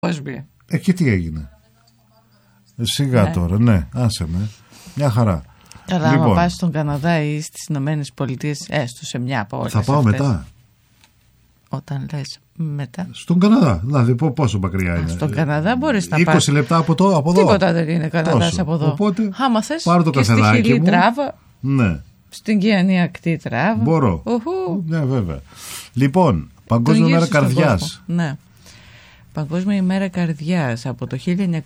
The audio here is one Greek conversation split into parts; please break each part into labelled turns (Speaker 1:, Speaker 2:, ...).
Speaker 1: Και τι έγινε? Σιγά τώρα, ναι, άσε με. Μια χαρά.
Speaker 2: Καλά, άμα πας στον Καναδά ή στις Ηνωμένες Πολιτείες, έστω σε μια από όλες
Speaker 1: θα πάω
Speaker 2: αυτές.
Speaker 1: μετά.
Speaker 2: Όταν λες μετά.
Speaker 1: Στον Καναδά, δηλαδή πόσο μακριά είναι?
Speaker 2: Στον Καναδά μπορείς να
Speaker 1: 20
Speaker 2: πας.
Speaker 1: λεπτά από εδώ.
Speaker 2: Τίποτα δεν είναι Καναδάς από εδώ.
Speaker 1: Οπότε,
Speaker 2: άμα θες,
Speaker 1: πάρω το
Speaker 2: και στη
Speaker 1: καφεδάκι
Speaker 2: Χιλή
Speaker 1: μου.
Speaker 2: τράβα.
Speaker 1: Ναι.
Speaker 2: Στην Κιανή ακτή τράβα.
Speaker 1: Μπορώ. Ναι, βέβαια. Λοιπόν, Παγκόσμια ημέρα καρδιάς.
Speaker 2: Ναι. Παγκόσμια ημέρα καρδιάς από το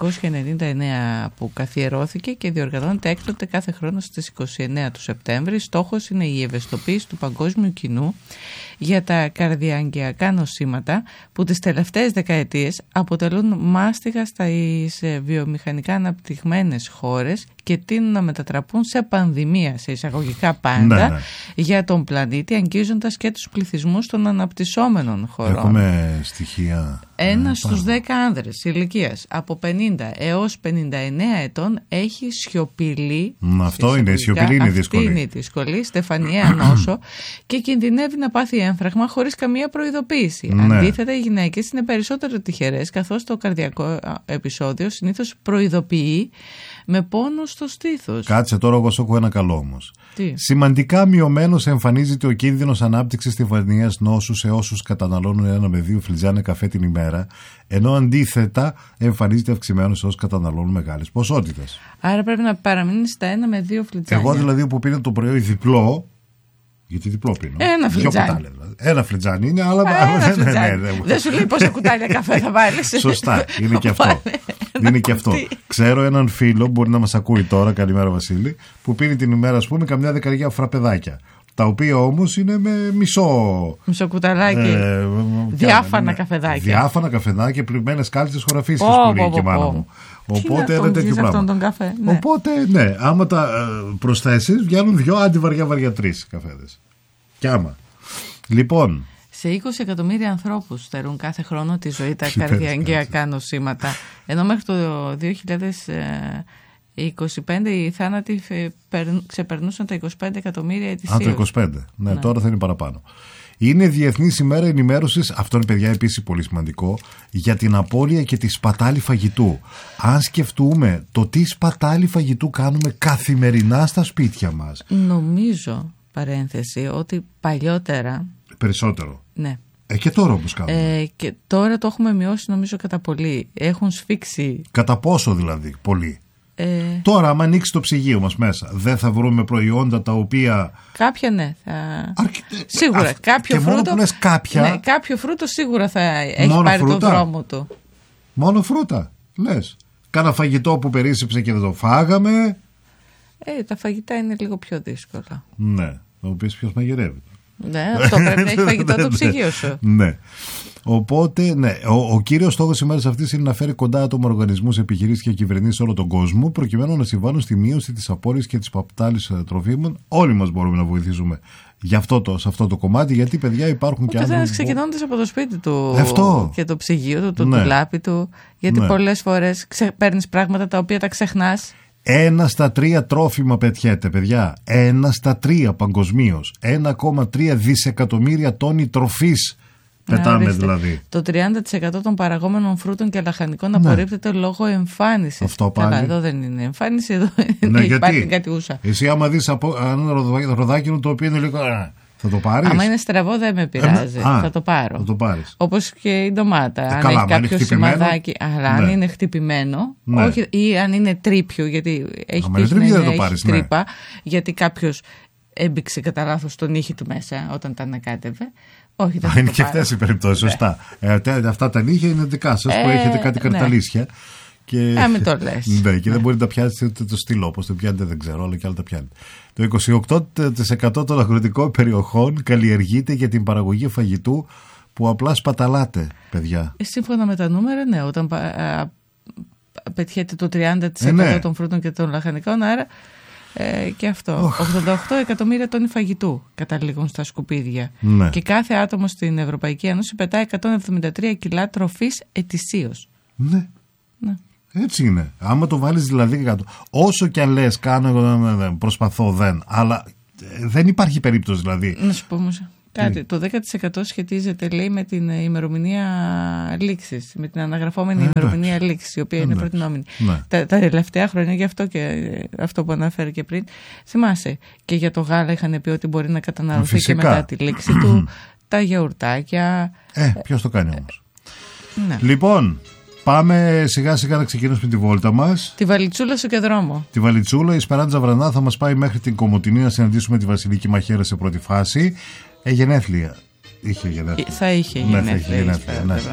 Speaker 2: 1999 που καθιερώθηκε και διοργανώνεται έκτοτε κάθε χρόνο στις 29 του Σεπτέμβρη. Στόχος είναι η ευαισθητοποίηση του παγκόσμιου κοινού για τα καρδιαγγειακά νοσήματα που τις τελευταίες δεκαετίες αποτελούν μάστιγα στις βιομηχανικά αναπτυγμένες χώρες και τείνουν να μετατραπούν σε πανδημία, σε εισαγωγικά πάντα, ναι. για τον πλανήτη, αγγίζοντας και τους πληθυσμούς των αναπτυσσόμενων χωρών.
Speaker 1: Έχουμε στοιχεία.
Speaker 2: Ένας στους 10 άνδρες ηλικίας από 50 έως 59 ετών έχει σιωπηλή.
Speaker 1: Αυτό είναι, η σιωπηλή είναι δύσκολη.
Speaker 2: Αυτή είναι η δύσκολη, στεφανιαία νόσο και κινδυνεύει να πάθει έμφραγμα χωρίς καμία προειδοποίηση. Ναι. Αντίθετα, οι γυναίκες είναι περισσότερο τυχερές, καθώς το καρδιακό επεισόδιο συνήθως προειδοποιεί με πόνο στο στήθος.
Speaker 1: Κάτσε τώρα, εγώ σου έχω ένα καλό όμως.
Speaker 2: Τι?
Speaker 1: Σημαντικά μειωμένος εμφανίζεται ο κίνδυνος ανάπτυξης στεφανιαίας νόσου σε όσους καταναλώνουν 1 με 2 φλιτζάνια καφέ την ημέρα, ενώ αντίθετα εμφανίζεται αυξημένος όσους καταναλώνουν μεγάλες ποσότητες.
Speaker 2: Άρα πρέπει να παραμείνει στα 1 με 2 φλιτζάνια.
Speaker 1: Εγώ δηλαδή που πίνω το πρωί διπλό, γιατί διπλό πίνω.
Speaker 2: Ένα φλιτζάνι.
Speaker 1: Ένα φλιτζάνι είναι, αλλά.
Speaker 2: Δεν σου λέει πόσα κουτάλια καφέ θα βάλεις.
Speaker 1: Σωστά, είναι και αυτό. Είναι και αυτό. Ξέρω έναν φίλο, μπορεί να μας ακούει τώρα, καλημέρα Βασίλη, που πίνει την ημέρα, ας πούμε, καμιά δεκαριά φραπεδάκια. Τα οποία όμως είναι με μισό
Speaker 2: κουταλάκι. Διάφανα καφεδάκια.
Speaker 1: Διάφανα καφεδάκια, πλημμένες κάλτσες χωραφίστες που λέει και η μάνα μου. Οπότε ένα τέτοιο πράγμα.
Speaker 2: Ναι.
Speaker 1: Οπότε, ναι, άμα τα προσθέσεις, βγαίνουν 2 αντί βαριά 3 καφέδες. Κι άμα. Λοιπόν.
Speaker 2: Σε 20 εκατομμύρια ανθρώπους στερούν κάθε χρόνο τη ζωή τα καρδιαγγειακά νοσήματα. Ενώ μέχρι το 2025 οι θάνατοι ξεπερνούσαν τα 25 εκατομμύρια ετησίως.
Speaker 1: Το 25. Ναι, τώρα θα είναι παραπάνω. Είναι Διεθνής ημέρα ενημέρωσης, αυτό είναι παιδιά επίσης πολύ σημαντικό, για την απώλεια και τη σπατάλη φαγητού. Αν σκεφτούμε το τι σπατάλη φαγητού κάνουμε καθημερινά στα σπίτια μας.
Speaker 2: Νομίζω, παρένθεση, ότι παλιότερα.
Speaker 1: Περισσότερο.
Speaker 2: Ναι.
Speaker 1: Και τώρα όμως κάνουμε.
Speaker 2: Και τώρα το έχουμε μειώσει νομίζω κατά πολύ. Έχουν σφίξει.
Speaker 1: Κατά πόσο δηλαδή, πολύ? Τώρα, άμα ανοίξει το ψυγείο μας μέσα, δεν θα βρούμε προϊόντα τα οποία.
Speaker 2: Κάποια ναι. Σίγουρα. Κάποιο
Speaker 1: και
Speaker 2: φρούτο.
Speaker 1: Μόνο που λες κάποια.
Speaker 2: Ναι, κάποιο φρούτο σίγουρα θα έχει πάρει τον δρόμο του.
Speaker 1: Μόνο φρούτα. Λες. Κάνα φαγητό που περίσσεψε και δεν το φάγαμε.
Speaker 2: Τα φαγητά είναι λίγο πιο δύσκολα.
Speaker 1: Ναι. Το οποίο ποιος μαγειρεύει.
Speaker 2: Ναι, αυτό πρέπει να έχει φαγητό το ψυγείο σου.
Speaker 1: Ναι. Οπότε, ναι, ο κύριος στόχος της ημέρας αυτής είναι να φέρει κοντά άτομα, οργανισμούς, επιχειρήσεις και κυβερνήσεις σε όλο τον κόσμο, προκειμένου να συμβάλλουν στη μείωση της απώλειας και της σπατάλης τροφίμων. Όλοι μας μπορούμε να βοηθήσουμε σε αυτό το κομμάτι, γιατί παιδιά υπάρχουν και άλλοι. Ο καθένας
Speaker 2: ξεκινώντας από το σπίτι του και το ψυγείο του, το ντουλάπι του, γιατί πολλές φορές παίρνεις πράγματα τα οποία τα ξεχνάς.
Speaker 1: 1 στα 3 τρόφιμα πετιέται, παιδιά. 1 στα 3 παγκοσμίως. 1,3 δισεκατομμύρια τόνοι τροφής πετάμε δηλαδή.
Speaker 2: Το 30% των παραγόμενων φρούτων και λαχανικών απορρίπτεται λόγω εμφάνισης.
Speaker 1: Αυτό πάλι.
Speaker 2: Καλά, εδώ δεν είναι εμφάνιση, εδώ
Speaker 1: υπάρχει
Speaker 2: κάτι ούσα.
Speaker 1: Εσύ άμα δεις ένα ροδάκι το οποίο είναι λίγο. Θα το πάρεις?
Speaker 2: Άμα είναι στραβό δεν με πειράζει. Θα το πάρω.
Speaker 1: Θα το πάρεις.
Speaker 2: Όπως και η ντομάτα. Αν
Speaker 1: καλά,
Speaker 2: έχει κάποιο σημαδάκι. Αλλά αν είναι χτυπημένο, όχι, ή αν είναι τρίπιο, γιατί έχει τρύπα, γιατί κάποιος έμπηξε κατά λάθος τον ήχη του μέσα όταν τα ανακάτευε. Όχι, δεν
Speaker 1: είναι και αυτές οι περιπτώσεις, σωστά. Αυτά τα νύχια είναι δικά σας που έχετε κάτι καρταλίσια.
Speaker 2: Μην το λες.
Speaker 1: Ναι, και δεν μπορεί να τα πιάσει ούτε το στυλό. Πώς το πιάνετε δεν ξέρω, αλλά και άλλα τα πιάνετε. Το 28% των αγροτικών περιοχών καλλιεργείται για την παραγωγή φαγητού που απλά σπαταλάτε, παιδιά.
Speaker 2: Σύμφωνα με τα νούμερα, ναι, όταν πετιέται το 30% των φρούτων και των λαχανικών, άρα και αυτό. 88 εκατομμύρια τόνοι φαγητού καταλήγουν στα σκουπίδια.
Speaker 1: Ναι.
Speaker 2: Και κάθε άτομο στην Ευρωπαϊκή Ένωση πετάει 173 κιλά τροφής ετησίως.
Speaker 1: Ναι. Έτσι είναι. Άμα το βάλεις δηλαδή κάτω. Όσο και αν λες κάνω, προσπαθώ, αλλά δεν υπάρχει περίπτωση δηλαδή.
Speaker 2: Να σου πω όμως. Κάτι, το 10% σχετίζεται, λέει, με την ημερομηνία λήξης, με την αναγραφόμενη ημερομηνία λήξης, η οποία είναι προτινόμενη. Τα τελευταία χρόνια, γι' αυτό και αυτό που αναφέρει και πριν, θυμάσαι, και για το γάλα είχαν πει ότι μπορεί να καταναλωθεί και μετά τη λήξη του, τα γιαουρτάκια.
Speaker 1: Ποιος το κάνει όμως. Ναι. Λοιπόν, πάμε σιγά σιγά να ξεκινήσουμε τη βόλτα μας.
Speaker 2: Τη βαλιτσούλα σου και δρόμο.
Speaker 1: Τη βαλιτσούλα, η Σπεράντζα Βρανά θα μας πάει μέχρι την Κομοτηνή να συναντήσουμε τη Βασιλική Μαχαίρα σε πρώτη φάση. Γενέθλια. Είχε γενέθλια.
Speaker 2: Θα είχε γενέθλια.